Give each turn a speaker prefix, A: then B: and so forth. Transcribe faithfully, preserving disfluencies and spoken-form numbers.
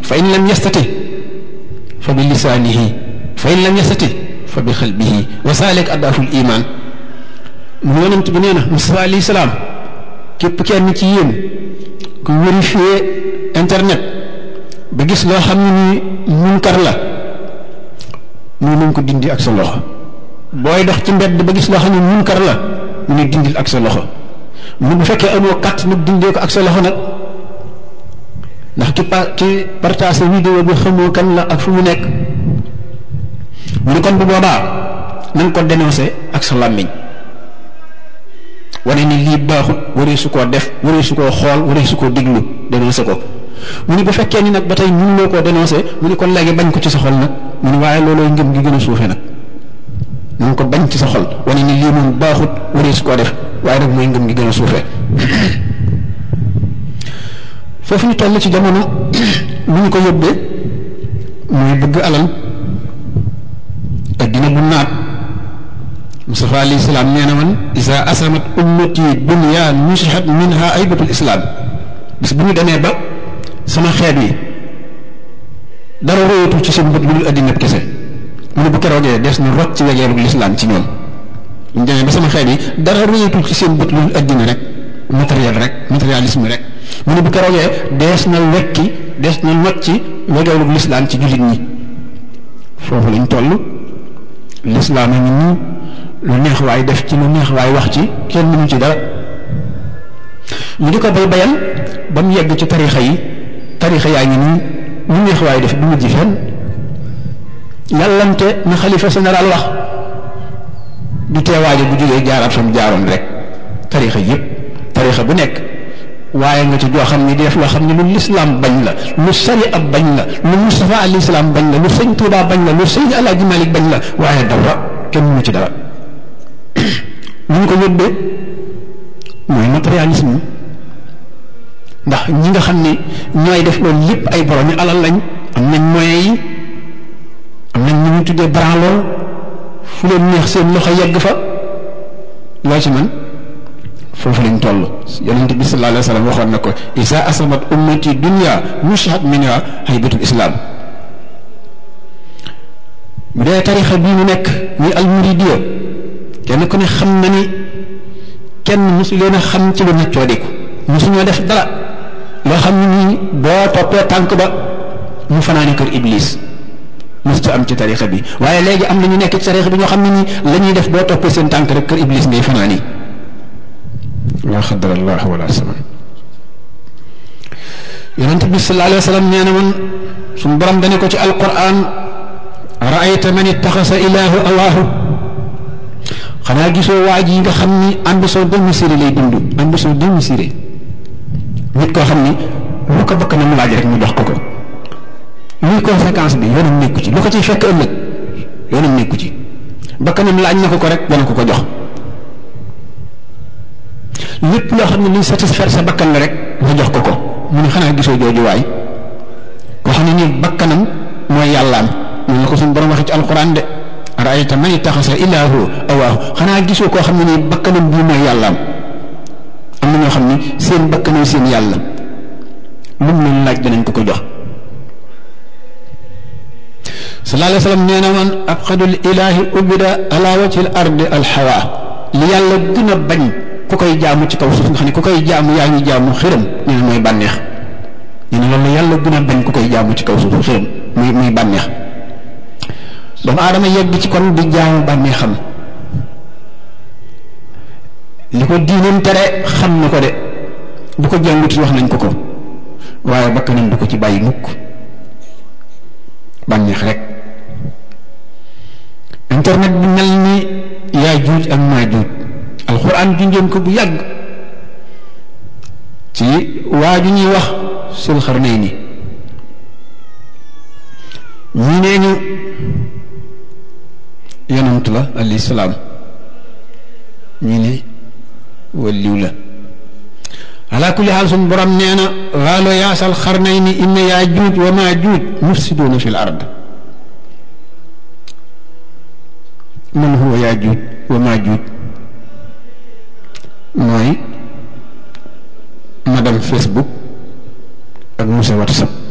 A: fa in lam yastati fa bi lisaanihi fa in lam yastati fa bi xalbihi wa saalik addaaful iman mu yonent bi nee na Mustafa alayhi salaam képp kenn ci yéen ku vérifier internet ba gis loo xam ne ni munkar la mu nañ ko dindi ak sa loxo booy dox ci mbedd ba gis loo xam ne munkar la mu ne dindil ak sa loxo mu bu fekkee amoo kat nag dindee ko ak sa loxo nag ndax ki pa ki partage vidéo bi xamoo kan la ak fu mu nekk mu ne kon bu boobaa nañ ko dénoncé ak sa làmmiñ wane ni lii baaxut waree su koo def waree su koo xool waree su koo déglu dénoncé ko mu ni bu fekkee ni nag ba tey mënuloo koo dénoncé mu ni kon léegi bañ ko ci sa xol nag mu ni waaye loolooy ngëm gi gën a suufe nag na ko bañ ci sa xol wane ni lii moom baaxut waree su koo def waaye nag mooy ngëm gi gën a suufe foofu ñu toll ci jamono lu ñu ko yóbbee mooy bëgg alal addina bu naat Mustafa alayhi salaam nee na man isa asamat ummati dunya nusihat minha aybatul islam bis bu ñu demee ba sama xeet yi dara royatul ci seen bët lu dul addina kese mu ne bu keroogee des na rot ci wegeeru lislaam ci ñoom ñu demee ba sama xeet yi dara royatul ci seen bët lu dul addina rek matériel rek matérialisme rek mu ne bu keroogee dees na wekki dees na not ci wegeeru lislaam ci jullit ñi foofu lañ toll lislaam a ngi nii lu neex waay def ci lu neex waay wax ci kenn mënu ci dara ñu di ko bay bayal ba mu yegg ci tarixa yi tarixa yaa ngi nii lu neex waay def du mujj fenn yàllante na xalifa général wax du teewaaje bu jógee jaaraat fa mu jaaroon rek tarixa yépp tarixa bu nekk waaye nga ci joo xam ne di def loo xam ne lu lislaam bañ la lu sharia bañ la lu Mustafa alayhi salaam bañ la lu sëñ Tuubaa bañ la lu sëñ Alaaji Malik bañ la waaye dara kenn mënu ci dara lu ñu ko yóbbee mooy matérialisme ndax ñi nga xam ne ñooy def loolu lépp ay borom yi alal lañ am nañ moyens yi am nañ ñu ñu tuddee branloo fu leen neex seen loxo yegg fa loo ci man foofu lañ toll yonente bi sallallahu alayhi wa sallam waxoon na ko isa asabat ummati dunya mushat minha haybatul islam bu dee tarixa bii mu nekk muy almuridiya kenn ku ne xam na ni kenn mosu leen a xam ci lu neccoo diku mosuñoo def dara loo xam ne nii boo toppee tànk ba mu fanaani kër iblis mosu am ci tarixa bi waaye léegi am na ñu nekk ci tarixa bi ñoo xam ne nii la ñuy def boo toppee seen tànk rek kër iblis ngay fanaani la xadar allah wala saman yonent bi sallallahu alayhi wa sallam nee na man suñu borom dane ko ci alquran raayta man ittaxasa ilaahu awaahu xanaa gisoo waa ji nga xam ni ambition démesurée lay dund ambition démesurée nit koo xam ni lu ko bëgg na mu laaj rek ñu jox ko ko luy conséquence bi yoonam nekku ci lu ko ciy fekk ëllëg yoonam nekku ci bakkanam laaj na ko ko rek dana ko ko jox lépp loo xam ne luy satisfaire sa bakkan la rek nga jox ko ko mu ne xanaa gisoo jooju waay koo xam ne nii bakkanam mooy yàllaam noonu la ko suñu borom waxee ci alquran de raayta man ittaxasa ilaahu awaahu xanaa gisoo koo xam ne nii bakkanam bii mooy yàllaam am na ñoo xam ne seen bakkanam seen yàlla lu mu leen laaj danañ ko ko jox sallallahu alayhi wa sallam nee na man abxadul ilaahi ubida ala wajhi al ardi alxawa li yàlla gën a bañ ku koy jaamu ci kaw suuf nga xam ne ku koy jaamu yaa ngi jaamu xërëm nee na mooy bànneex nee na loolu yàlla gën a bañ ku koy jaamu ci kaw suuf xërëm muy muy bànneex doomu aadama yegg ci kon di jaamu bànneexam li ko diinam tere xam na ko de bu ko jàngut wax nañ ko ko waaye bakkanam du ko ci bàyyi mukk bànneex rek internet bi mel ni yaa juuj ak maa juuj alxuraan junjoon ko bu yàgg ci waa ju ñuy wax sul xarnayni ñi nee ñu yonent la alayhi salaam ñi ne waliw la ala kulli xaal suñu borom nee na waalo yaasal xarnayni inna yaa juuj wa maa juuj mufsiduuna fi l ard man huwa yaa juuj wa maa juuj mooy madame Facebook ak monsieur WhatsApp